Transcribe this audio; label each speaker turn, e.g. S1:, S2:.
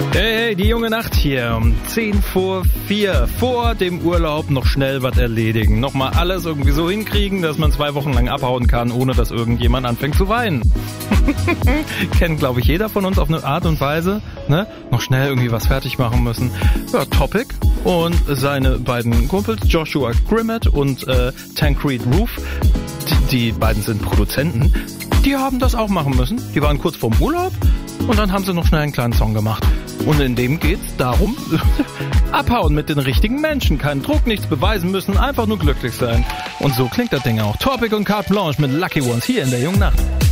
S1: Hey, die junge Nacht hier um 3:10 vor dem Urlaub noch schnell was erledigen. Nochmal alles irgendwie so hinkriegen, dass man 2 Wochen lang abhauen kann, ohne dass irgendjemand anfängt zu weinen. Kennt, glaube ich, jeder von uns auf eine Art und Weise, ne? Noch schnell irgendwie was fertig machen müssen. Ja, Topic und seine beiden Kumpels, Joshua Grimmett und Tancred Roof, die beiden sind Produzenten, die haben das auch machen müssen. Die waren kurz vorm Urlaub und dann haben sie noch schnell einen kleinen Song gemacht. Und in dem geht's darum, abhauen mit den richtigen Menschen. Keinen Druck, nichts beweisen müssen, einfach nur glücklich sein. Und so klingt das Ding auch. Topic und Carte Blanche mit Lucky Ones hier in der jungen Nacht.